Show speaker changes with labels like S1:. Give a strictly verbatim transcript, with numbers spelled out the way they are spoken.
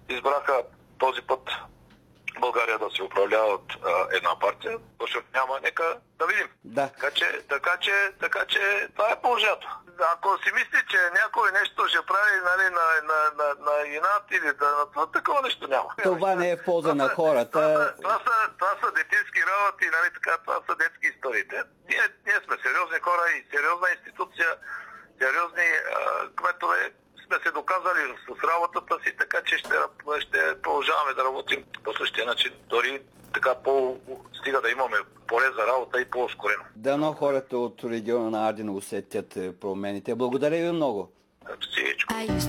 S1: избраха този път България да се управлява от а, една партия, защото няма, нека да видим.
S2: Да.
S1: Така че, така че, така че това е положението. Ако си мисли, че някой нещо ще прави, нали, на, на, на, на инат или да, на такова нещо няма.
S2: Това не е в полза на хората.
S1: Това, това, това, са, това са детински работи, нали, така, това са детски историите. Ние, ние сме сериозни хора и сериозна институция, сериозни а, кметове. Сме се доказали с работата си, така че ще, ще продължаваме да работим по същия начин. Дори така по стига да имаме поле за работа и по-ускорено.
S2: Дано хората от региона на Ардино усетят промените. Благодаря ви много.
S1: Всичко.